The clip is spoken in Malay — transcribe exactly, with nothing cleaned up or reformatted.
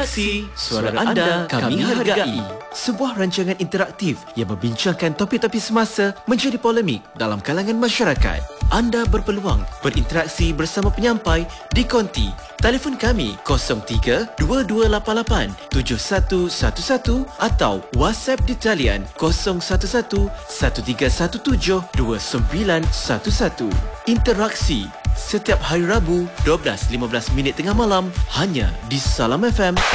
Interaksi, suara anda kami hargai. Sebuah rancangan interaktif yang membincangkan topik-topik semasa menjadi polemik dalam kalangan masyarakat. Anda berpeluang berinteraksi bersama penyampai di konti. Telefon kami kosong tiga dua dua lapan lapan tujuh satu satu satu atau WhatsApp di talian kosong satu satu satu tiga satu tujuh dua sembilan satu satu. Interaksi setiap hari Rabu dua belas lima belas minit tengah malam hanya di Salam F M